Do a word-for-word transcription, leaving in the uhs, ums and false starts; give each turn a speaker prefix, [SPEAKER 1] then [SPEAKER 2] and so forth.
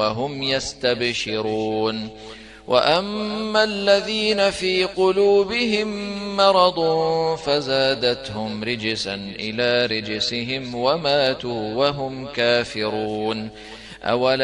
[SPEAKER 1] وهم يستبشرون. وأما الذين في قلوبهم مرض فزادتهم رجسا إلى رجسهم وماتوا وهم كافرون. أولا